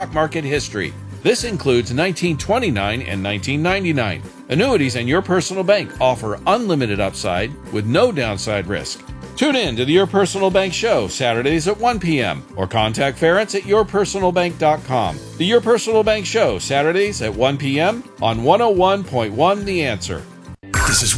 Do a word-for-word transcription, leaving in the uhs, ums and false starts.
stock market history. This includes nineteen twenty-nine and nineteen ninety-nine. Annuities and Your Personal Bank offer unlimited upside with no downside risk. Tune in to the Your Personal Bank Show Saturdays at one p.m. or contact Ference at your personal bank dot com. The Your Personal Bank Show Saturdays at one p.m. on one oh one point one The Answer. This is